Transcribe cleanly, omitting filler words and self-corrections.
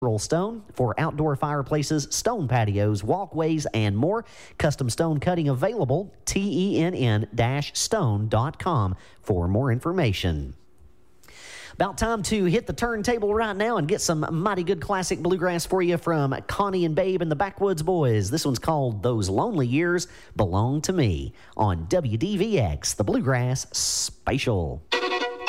Stone for outdoor fireplaces, stone patios, walkways, and more. Custom stone cutting available. TENN-stone.com for more information. About time to hit the turntable right now and get some mighty good classic bluegrass for you from Connie and Babe and the Backwoods Boys. This one's called Those Lonely Years Belong to Me on WDVX, the Bluegrass Spatial.